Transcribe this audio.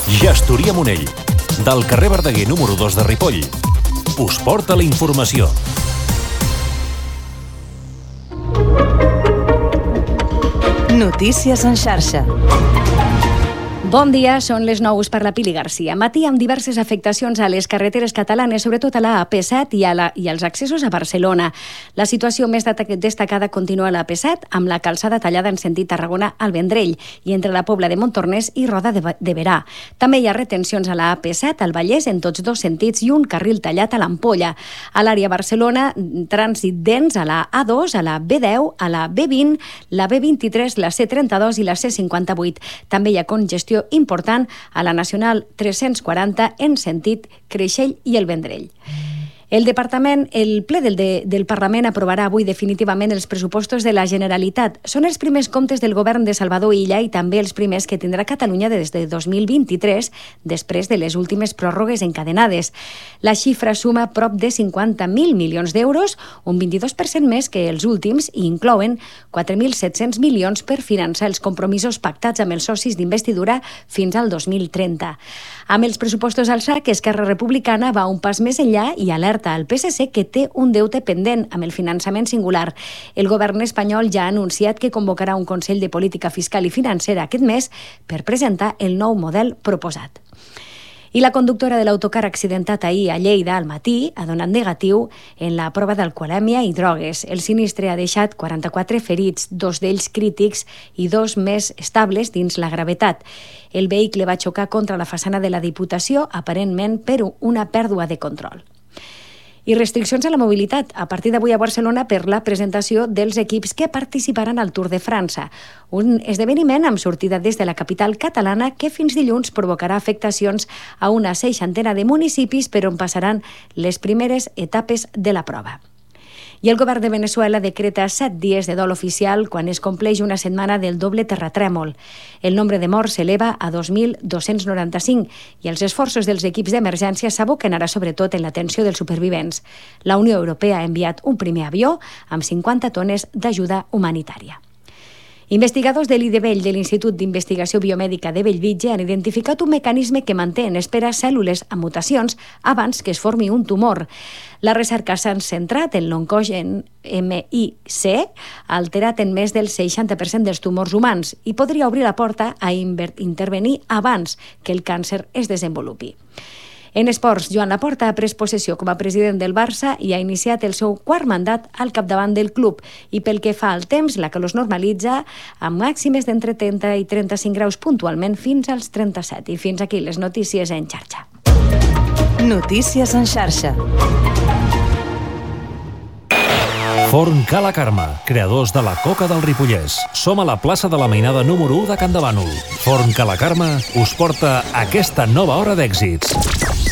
Gestoria Monell, del carrer Verdaguer número 2 de Ripoll. Us porta la informació. Notícies en xarxa. Bon dia, són les 9 per la Pili Garcia. Matí amb diverses afectacions a les carreteres catalanes, sobretot a la AP7 i als accessos a Barcelona. La situació més destacada continua a la AP7, amb la calçada tallada en sentit Tarragona al Vendrell i entre la Pobla de Montornès i Roda de Berà. També hi ha retencions a la AP7 al Vallès en tots dos sentits i un carril tallat a l'Ampolla. A l'àrea Barcelona, trànsit dens a la A2, a la B10, a la B20, la B23, la C32 i la C58. També hi ha congestió important a la Nacional 340 en sentit Creixell i el Vendrell. El ple del Parlament aprovarà avui definitivament els pressupostos de la Generalitat. Són els primers comptes del govern de Salvador Illa i també els primers que tindrà Catalunya des de 2023, després de les últimes pròrrogues encadenades. La xifra suma prop de 50.000 milions d'euros, un 22% més que els últims, i inclouen 4.700 milions per finançar els compromisos pactats amb els socis d'investidura fins al 2030. Amb els pressupostos al sac, Esquerra Republicana va un pas més enllà i alerta al PSC que té un deute pendent amb el finançament singular. El govern espanyol ja ha anunciat que convocarà un Consell de Política Fiscal i Financera aquest mes per presentar el nou model proposat. I la conductora de l'autocar accidentat ahir a Lleida al matí ha donat negatiu en la prova d'alcoholèmia i drogues. El sinistre ha deixat 44 ferits, 2 d'ells crítics i 2 més estables dins la gravetat. El vehicle va xocar contra la façana de la Diputació, aparentment per una pèrdua de control. I restriccions a la mobilitat a partir d'avui a Barcelona per la presentació dels equips que participaran al Tour de França, un esdeveniment amb sortida des de la capital catalana que fins dilluns provocarà afectacions a una 60ena de municipis per on passaran les primeres etapes de la prova. I el govern de Veneçuela decreta 7 dies de dol oficial quan es compleix una setmana del doble terratrèmol. El nombre de morts s'eleva a 2.295 i els esforços dels equips d'emergència s'aboquen ara sobretot en l'atenció dels supervivents. La Unió Europea ha enviat un primer avió amb 50 tones d'ajuda humanitària. Investigadors de l'IDBell de l'Institut d'Investigació Biomèdica de Bellvitge han identificat un mecanisme que manté en espera cèl·lules amb mutacions abans que es formi un tumor. La recerca s'ha centrat en l'oncogen MIC, alterat en més del 60% dels tumors humans, i podria obrir la porta a intervenir abans que el càncer es desenvolupi. En esports, Joan Laporta ha pres possessió com a president del Barça i ha iniciat el seu quart mandat al capdavant del club. I pel que fa al temps, la calor es normalitza amb màximes d'entre 30 i 35 graus puntualment fins als 37. I fins aquí les notícies en xarxa. Notícies en xarxa. Forn Cala Carme, creadors de la coca del Ripollès. Som a la plaça de la Mainada número 1 de Can de Bànol. Forn Cala Carme us porta aquesta nova hora d'èxits.